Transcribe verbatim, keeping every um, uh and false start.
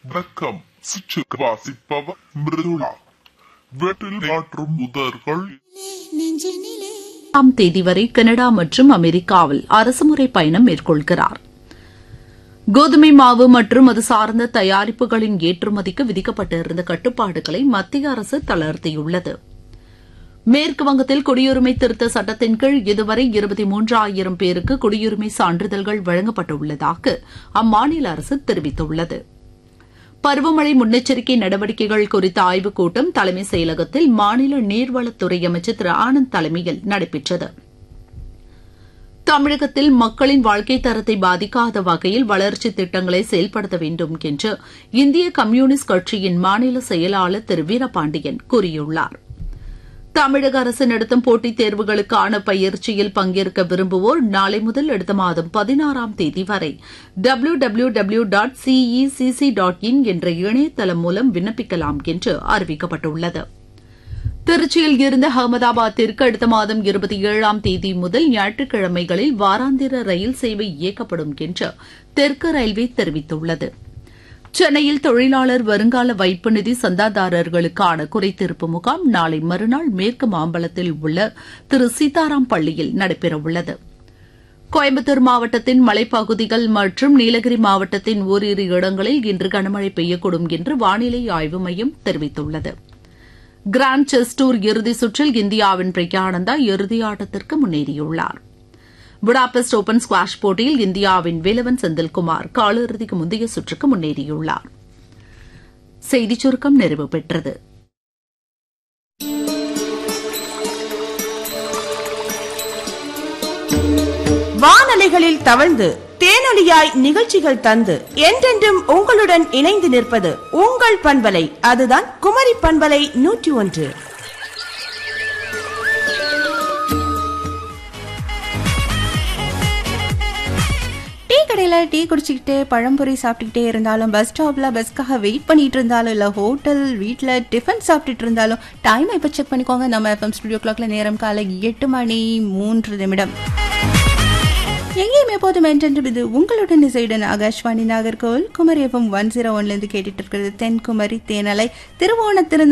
வணக்கம். சிற்றுக்கு வாசிப்பவர் மிருதுளா. வீட்டில் மாற்றும் முதல்கள் ஆம் தேதி வரை கனடா மற்றும் அமெரிக்காவில் அரசுமுறை பயணம் மேற்கொள்கிறார். கோதுமை மாவு மற்றும் அது சார்ந்த தயாரிப்புகளின் ஏற்றுமதிக்கு விதிக்கப்பட்டிருந்த கட்டுப்பாடுகளை மத்திய அரசு தளர்த்தியுள்ளது. மேற்குவங்கத்தில் குடியுரிமை திருத்த சட்டத்தின் கீழ் இதுவரை இருபத்தி மூன்றாயிரம் பேருக்கு குடியுரிமை சான்றிதழ்கள் வழங்கப்பட்டுள்ளதாக அம்மாநில அரசு தெரிவித்துள்ளது. பருவமழை முன்னெச்சரிக்கை நடவடிக்கைகள் குறித்த ஆய்வுக் கூட்டம் தலைமைச் செயலகத்தில் மாநில நீர்வளத்துறை அமைச்சர் திரு ஆனந்த் தலைமையில் நடைபெற்றது. தமிழகத்தில் மக்களின் வாழ்க்கைத் தரத்தை பாதிக்காத வகையில் வளர்ச்சித் திட்டங்களை செயல்படுத்த வேண்டும் என்று இந்திய கம்யூனிஸ்ட் கட்சியின் மாநில செயலாளர் திரு வீரபாண்டியன் கூறியுள்ளார். தமிழக அரசு நடத்தும் போட்டித் தேர்வுகளுக்கான பயிற்சியில் பங்கேற்க விரும்புவோர் நாளை முதல் அடுத்த மாதம் பதினாறாம் தேதி வரை W W W dot CECC dot in என்ற இணையதளம் மூலம் விண்ணப்பிக்கலாம் என்று அறிவிக்கப்பட்டுள்ளது. திருச்சியில் இருந்து அகமதாபாத்திற்கு அடுத்த மாதம் இருபத்தி ஏழாம் தேதி முதல் ஞாயிற்றுக்கிழமைகளில் வாராந்திர ரயில் சேவை இயக்கப்படும் என்று தெற்கு ரயில்வே தெரிவித்துள்ளது. சென்னையில் தொழிலாளர் வருங்கால வைப்பு நிதி சந்தாதாரர்களுக்கான குறைதீர்ப்பு முகாம் நாளை மறுநாள் மேற்கு மாம்பலத்தில் உள்ள திரு சீதாராம் பள்ளியில் நடைபெறவுள்ளது. கோயம்புத்தூர் மாவட்டத்தின் மலைப்பகுதிகள் மற்றும் நீலகிரி மாவட்டத்தின் ஓரிரு இடங்களில் இன்று கனமழை பெய்யக்கூடும் என்று வானிலை ஆய்வு மையம் தெரிவித்துள்ளது. கிராண்ட் செஸ் டூர் இறுதிச் சுற்றில் இந்தியாவின் பிரக்யானந்தா இறுதியாட்டத்திற்கு முன்னேறியுள்ளார். புடாபெஸ்ட் ஓபன் ஸ்குவாஷ் போட்டியில் இந்தியாவின் வேலவன் செந்தில்குமார் காலிறுதிக்கு முந்தைய சுற்றுக்கு முன்னேறியுள்ளார். செய்திச் சுருக்கம் நிறைவு பெற்றது. வானலைகளில் தவழ்ந்து தேனொலியாய் நிகழ்ச்சிகள் தந்து என்றென்றும் உங்களுடன் இணைந்து நிற்பது உங்கள் பண்பலை. அதுதான் குமரி பண்பலை நூற்றி ஒன்று. கடையில டீ குடிச்சுக்கிட்டே பழம்பொரி சாப்பிட்டுக்கிட்டே இருந்தாலும், பஸ் ஸ்டாப்ல பஸ்க்காக வெயிட் பண்ணிட்டு இருந்தாலும், இல்ல ஹோட்டல் வீட்டுல டிஃபன் சாப்பிட்டுட்டு இருந்தாலும் டைம் இப்ப செக் பண்ணிக்கோங்க. நம்ம எஃப்எம் ஸ்டுடியோ கிளாக்ல நேரம் காலை எட்டு மணி மூன்று நிமிடம். எங்கேயும் எப்போதும் என்றென்றும் இது உங்களுடன் இசையுடன் Akashvani Nagercoil Kumari FM one zero ஒன்ல இருந்து கேட்டுட்டு இருக்கிறது தென்குமரி தேனலை திருவோணத்திருந்த